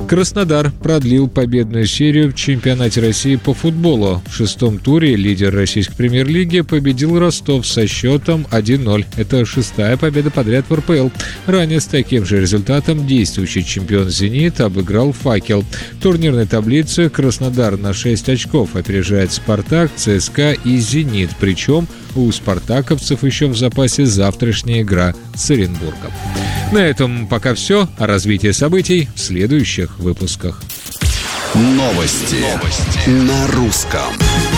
Краснодар продлил победную серию в чемпионате России по футболу. В 6-м туре лидер российской премьер-лиги победил Ростов со счетом 1-0. Это 6-я победа подряд в РПЛ. Ранее с таким же результатом действующий чемпион «Зенит» обыграл «Факел». В турнирной таблице Краснодар на 6 очков опережает «Спартак», ЦСКА и «Зенит». Причем у спартаковцев еще в запасе завтрашняя игра с Оренбургом. На этом пока все. О развитии событий в следующих выпусках. Новости на русском.